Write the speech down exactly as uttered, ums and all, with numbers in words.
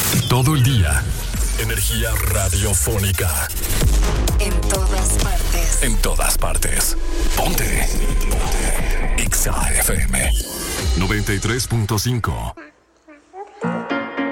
Todo el día. Energía radiofónica. En todas partes. En todas partes. Ponte. Ponte. X A F M noventa y tres punto cinco.